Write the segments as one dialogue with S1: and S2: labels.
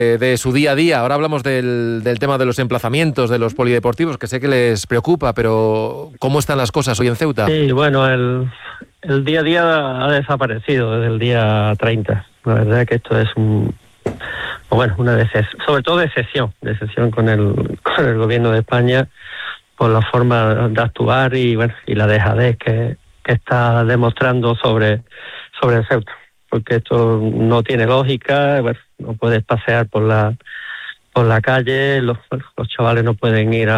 S1: de su día a día. Ahora hablamos del tema de los emplazamientos, de los polideportivos, que sé que les preocupa, pero ¿cómo están las cosas hoy en Ceuta?
S2: Sí, bueno, el día a día ha desaparecido desde el día 30. La verdad es que esto es una decepción, sobre todo decepción con el gobierno de España por la forma de actuar y la dejadez que está demostrando sobre el Ceuta, porque esto no tiene lógica. No puedes pasear por la calle, los chavales no pueden ir a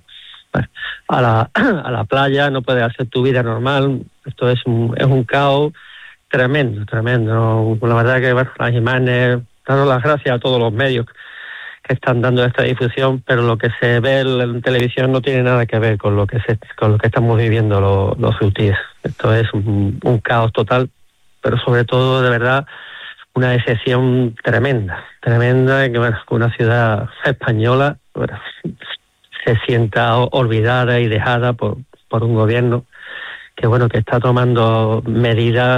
S2: la playa, no puedes hacer tu vida normal. Esto es un caos tremendo. La verdad que las imágenes, daros las gracias a todos los medios que están dando esta difusión, pero lo que se ve en televisión no tiene nada que ver con lo que estamos viviendo los ceutíes. Esto es un caos total, pero sobre todo, de verdad, una decepción tremenda, que una ciudad española se sienta olvidada y dejada por un gobierno que está tomando medidas,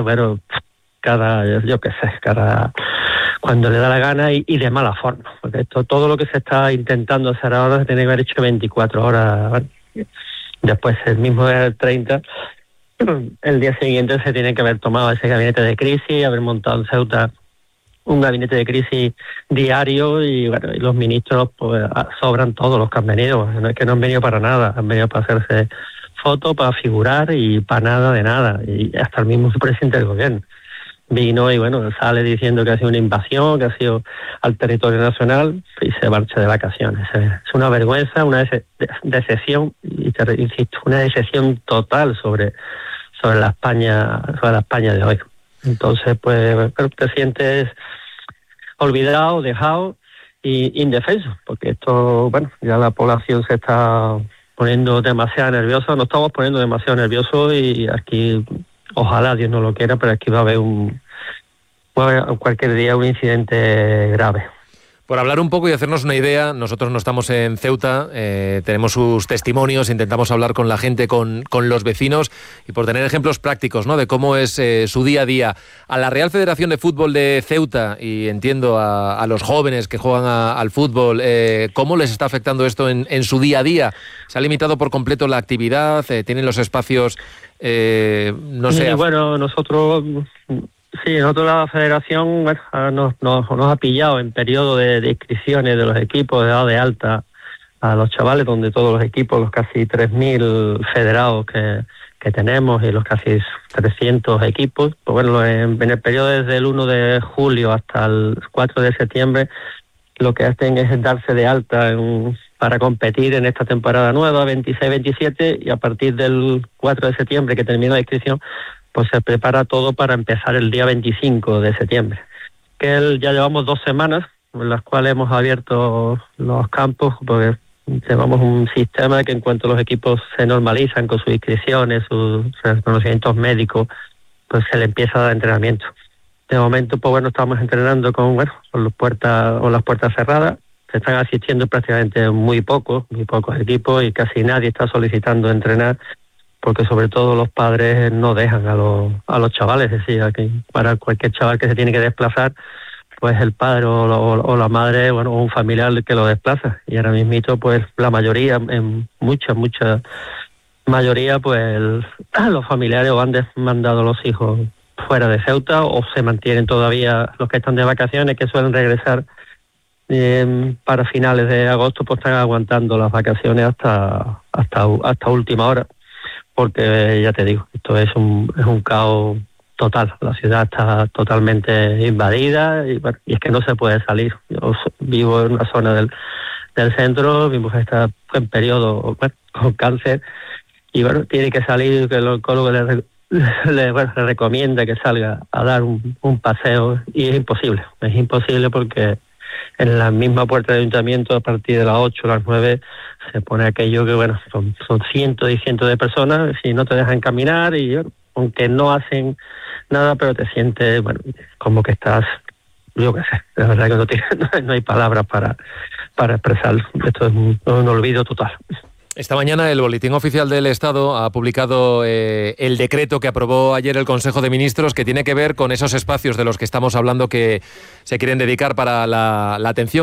S2: cuando le da la gana y de mala forma, porque todo lo que se está intentando hacer ahora se tiene que haber hecho 24 horas después, el mismo día del 30. El día siguiente se tiene que haber tomado ese gabinete de crisis, haber montado en Ceuta un gabinete de crisis diario y los ministros pues sobran todos los que han venido. No es que no han venido para nada, han venido para hacerse fotos, para figurar y para nada de nada. Y hasta el mismo presidente del gobierno vino y sale diciendo que ha sido una invasión, que ha sido al territorio nacional y se marcha de vacaciones. Es una vergüenza, una decepción, y te insisto, una decepción total sobre la España de hoy. Entonces, pues te sientes olvidado, dejado y indefenso, porque esto, ya la población se está poniendo demasiado nerviosa, nos estamos poniendo demasiado nerviosos y aquí, ojalá Dios no lo quiera, pero aquí va a haber cualquier día un incidente grave.
S1: Por hablar un poco y hacernos una idea, nosotros no estamos en Ceuta, tenemos sus testimonios, intentamos hablar con la gente, con los vecinos, y por tener ejemplos prácticos, ¿no?, de cómo es su día a día. A la Real Federación de Fútbol de Ceuta, y entiendo a los jóvenes que juegan al fútbol, ¿cómo les está afectando esto en su día a día? ¿Se ha limitado por completo la actividad? ¿Tienen los espacios, no sé?
S2: Nosotros la federación nos ha pillado en periodo de inscripciones de los equipos, de dado de alta a los chavales, donde todos los equipos, los casi 3.000 federados que tenemos y los casi 300 equipos, pues en el periodo desde el 1 de julio hasta el 4 de septiembre, lo que hacen es darse de alta para competir en esta temporada nueva, 26-27, y a partir del 4 de septiembre, que termina la inscripción, pues se prepara todo para empezar el día 25 de septiembre. Ya llevamos 2 semanas en las cuales hemos abierto los campos, porque llevamos un sistema que en cuanto los equipos se normalizan con sus inscripciones, sus reconocimientos médicos, pues se le empieza a dar entrenamiento. De momento, estamos entrenando con las puertas cerradas. Se están asistiendo prácticamente muy pocos equipos y casi nadie está solicitando entrenar, porque sobre todo los padres no dejan a los chavales. Es decir, que para cualquier chaval que se tiene que desplazar, pues el padre o la madre o un familiar que lo desplaza. Y ahora mismito, pues la mayoría, en mucha mayoría, pues los familiares o han mandado a los hijos fuera de Ceuta o se mantienen todavía los que están de vacaciones, que suelen regresar para finales de agosto, pues están aguantando las vacaciones hasta última hora. Porque ya te digo, esto es un caos total. La ciudad está totalmente invadida y es que no se puede salir. Yo vivo en una zona del centro, mi mujer está en periodo con cáncer y tiene que salir, que el oncólogo le recomienda que salga a dar un paseo y es imposible porque en la misma puerta del ayuntamiento a partir de las 8 o las 9 se pone aquello que son cientos y cientos de personas, si no te dejan caminar y aunque no hacen nada, pero te sientes como que estás, yo qué sé, la verdad que no hay palabras para expresarlo. Esto es un olvido total.
S1: Esta mañana el Boletín Oficial del Estado ha publicado el decreto que aprobó ayer el Consejo de Ministros, que tiene que ver con esos espacios de los que estamos hablando que se quieren dedicar para la atención